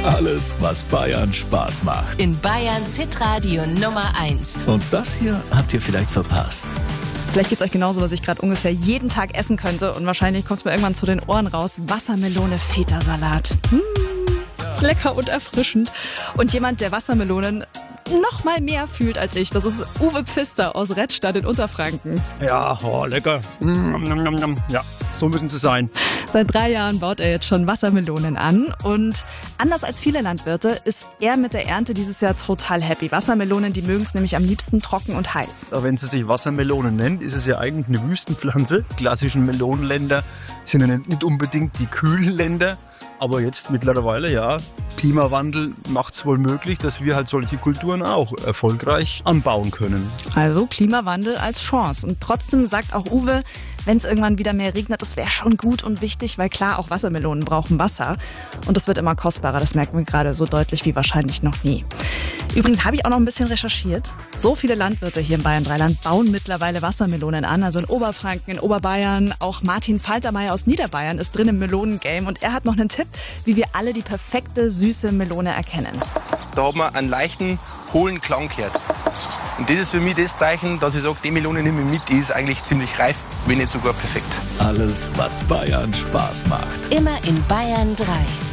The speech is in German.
Alles, was Bayern Spaß macht. In Bayerns Hitradio Nummer 1. Und das hier habt ihr vielleicht verpasst. Vielleicht geht's euch genauso, was ich gerade ungefähr jeden Tag essen könnte. Und wahrscheinlich kommt's mir irgendwann zu den Ohren raus. Wassermelone, Feta-Salat. Lecker und erfrischend. Und jemand, der Wassermelonen noch mal mehr fühlt als ich, das ist Uwe Pfister aus Rettstadt in Unterfranken. Ja, lecker. Ja, so müssen sie sein. Seit 3 Jahren baut er jetzt schon Wassermelonen an. Und anders als viele Landwirte ist er mit der Ernte dieses Jahr total happy. Wassermelonen, die mögen es nämlich am liebsten trocken und heiß. Wenn sie sich Wassermelone nennt, ist es ja eigentlich eine Wüstenpflanze. Die klassischen Melonenländer sind ja nicht unbedingt die kühlen Länder. Aber jetzt mittlerweile, ja, Klimawandel macht es wohl möglich, dass wir halt solche Kulturen auch erfolgreich anbauen können. Also Klimawandel als Chance. Und trotzdem sagt auch Uwe, wenn es irgendwann wieder mehr regnet, das wäre schon gut und wichtig, weil klar, auch Wassermelonen brauchen Wasser. Und es wird immer kostbarer, das merken wir gerade so deutlich wie wahrscheinlich noch nie. Übrigens habe ich auch noch ein bisschen recherchiert. So viele Landwirte hier im Bayern-Dreiland bauen mittlerweile Wassermelonen an. Also in Oberfranken, in Oberbayern. Auch Martin Faltermeier aus Niederbayern ist drin im Melonengame. Und er hat noch einen Tipp, wie wir alle die perfekte, süße Melone erkennen. Da hat man einen leichten, hohlen Klang gehört. Und das ist für mich das Zeichen, dass ich sage, die Melone nehme ich mit, die ist eigentlich ziemlich reif, wenn nicht sogar perfekt. Alles, was Bayern Spaß macht. Immer in Bayern 3.